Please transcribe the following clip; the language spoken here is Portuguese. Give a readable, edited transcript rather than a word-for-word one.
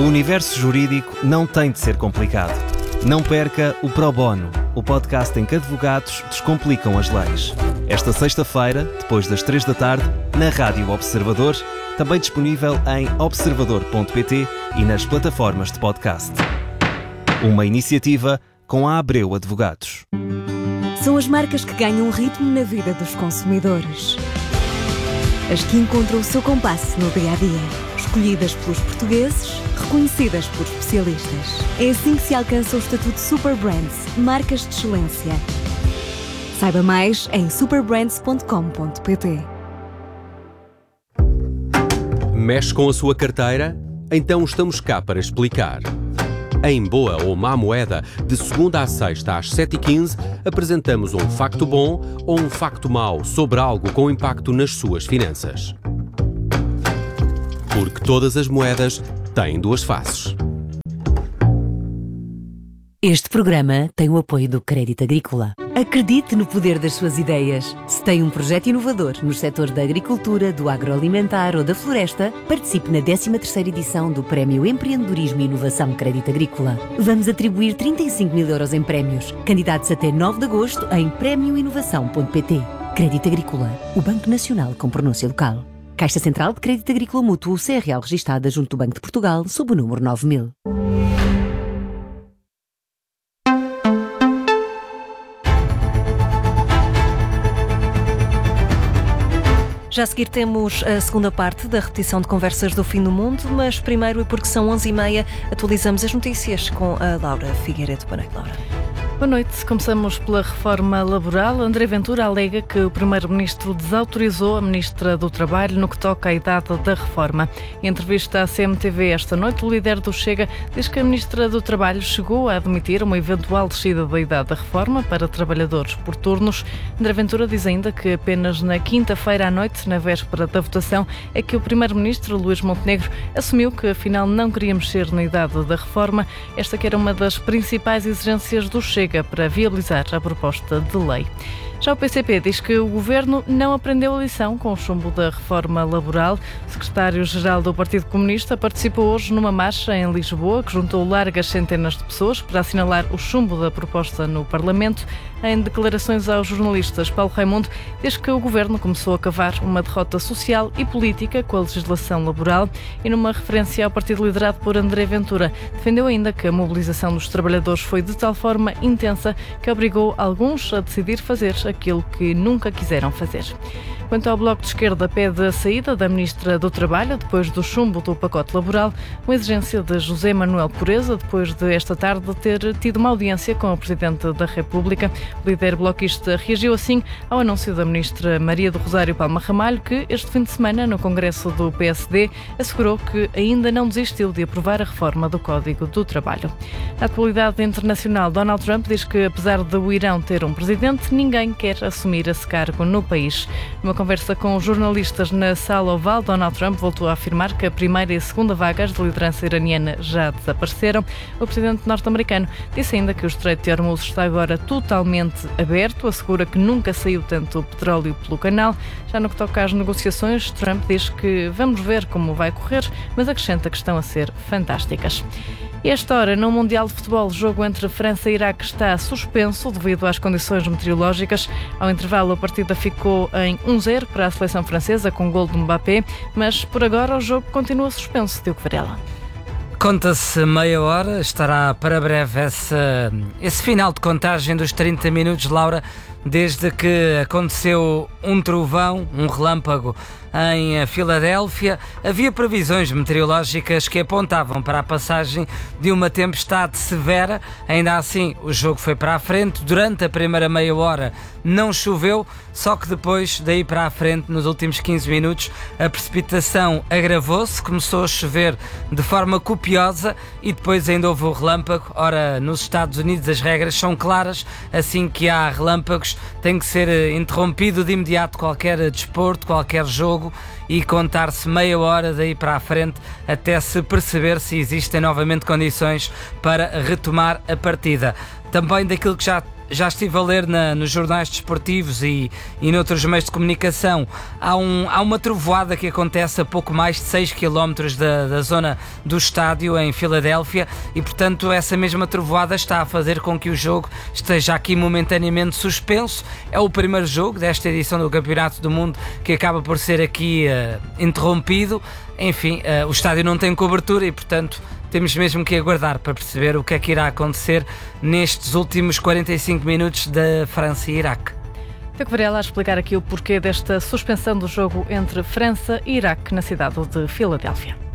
O universo jurídico não tem de ser complicado. Não perca o Pro Bono, o podcast em que advogados descomplicam as leis. Esta sexta-feira, depois das 3 da tarde, na Rádio Observador, também disponível em observador.pt e nas plataformas de podcast. Uma iniciativa com a Abreu Advogados. São as marcas que ganham ritmo na vida dos consumidores. As que encontram o seu compasso no dia-a-dia. Escolhidas pelos portugueses, reconhecidas por especialistas. É assim que se alcança o estatuto Super Brands, marcas de excelência. Saiba mais em superbrands.com.pt. Mexe com a sua carteira? Então estamos cá para explicar. Em Boa ou Má Moeda, de segunda à sexta às 7h15, apresentamos um facto bom ou um facto mau sobre algo com impacto nas suas finanças. Porque todas as moedas têm duas faces. Este programa tem o apoio do Crédito Agrícola. Acredite no poder das suas ideias. Se tem um projeto inovador nos setores da agricultura, do agroalimentar ou da floresta, participe na 13ª edição do Prémio Empreendedorismo e Inovação Crédito Agrícola. Vamos atribuir 35 mil euros em prémios. Candidatos até 9 de agosto em premioinovação.pt. Crédito Agrícola, o Banco Nacional com pronúncia local. Caixa Central de Crédito Agrícola Mútuo CRL registada junto do Banco de Portugal sob o número 9000. Já a seguir temos a segunda parte da repetição de Conversas do Fim do Mundo, mas primeiro, e porque são 11h30, atualizamos as notícias com a Laura Figueiredo. Boa noite, Laura. Boa noite. Começamos pela reforma laboral. André Ventura alega que o Primeiro-Ministro desautorizou a Ministra do Trabalho no que toca à idade da reforma. Em entrevista à CMTV esta noite, o líder do Chega diz que a Ministra do Trabalho chegou a admitir uma eventual descida da idade da reforma para trabalhadores por turnos. André Ventura diz ainda que apenas na quinta-feira à noite, na véspera da votação, é que o Primeiro-Ministro Luís Montenegro assumiu que afinal não queria mexer na idade da reforma. Esta que era uma das principais exigências do Chega para viabilizar a proposta de lei. Já o PCP diz que o Governo não aprendeu a lição com o chumbo da reforma laboral. O secretário-geral do Partido Comunista participou hoje numa marcha em Lisboa que juntou largas centenas de pessoas para assinalar o chumbo da proposta no Parlamento. Em declarações aos jornalistas, Paulo Raimundo diz que o Governo começou a cavar uma derrota social e política com a legislação laboral e, numa referência ao partido liderado por André Ventura, defendeu ainda que a mobilização dos trabalhadores foi de tal forma intensa que obrigou alguns a decidir fazer aquilo que nunca quiseram fazer. Quanto ao Bloco de Esquerda, pede a saída da Ministra do Trabalho depois do chumbo do pacote laboral, uma exigência de José Manuel Pureza, depois de esta tarde ter tido uma audiência com o Presidente da República. O líder bloquista reagiu assim ao anúncio da Ministra Maria do Rosário Palma Ramalho, que este fim de semana, no Congresso do PSD, assegurou que ainda não desistiu de aprovar a reforma do Código do Trabalho. Na atualidade internacional, Donald Trump diz que, apesar de o Irão ter um presidente, ninguém quer assumir esse cargo no país. Numa conversa com jornalistas na Sala Oval, Donald Trump voltou a afirmar que a primeira e a segunda vagas de liderança iraniana já desapareceram. O presidente norte-americano disse ainda que o Estreito de Hormuz está agora totalmente aberto, assegura que nunca saiu tanto petróleo pelo canal. Já no que toca às negociações, Trump diz que vamos ver como vai correr, mas acrescenta que estão a ser fantásticas. E esta hora, no Mundial de Futebol, o jogo entre França e Iraque está suspenso devido às condições meteorológicas. Ao intervalo, a partida ficou em 1-0 para a seleção francesa, com gol de Mbappé, mas por agora o jogo continua suspenso. Diogo Varela. Conta-se meia hora, estará para breve esse final de contagem dos 30 minutos, Laura, desde que aconteceu um trovão, um relâmpago em Filadélfia. Havia previsões meteorológicas que apontavam para a passagem de uma tempestade severa. Ainda assim, o jogo foi para a frente. Durante a primeira meia hora não choveu, só que depois, daí para a frente, nos últimos 15 minutos, a precipitação agravou-se, começou a chover de forma copiosa e depois ainda houve o relâmpago. Ora, nos Estados Unidos as regras são claras, assim que há relâmpagos tem que ser interrompido de imediato qualquer desporto, qualquer jogo, e contar-se meia hora daí para a frente até se perceber se existem novamente condições para retomar a partida. Também daquilo que já já estive a ler nos jornais desportivos e noutros meios de comunicação, há uma trovoada que acontece a pouco mais de 6 km da zona do estádio em Filadélfia e, portanto, essa mesma trovoada está a fazer com que o jogo esteja aqui momentaneamente suspenso. É o primeiro jogo desta edição do Campeonato do Mundo que acaba por ser aqui interrompido. Enfim, o estádio não tem cobertura e, portanto, temos mesmo que aguardar para perceber o que é que irá acontecer nestes últimos 45 minutos da França e Iraque. Tiago Varela a explicar aqui o porquê desta suspensão do jogo entre França e Iraque na cidade de Filadélfia.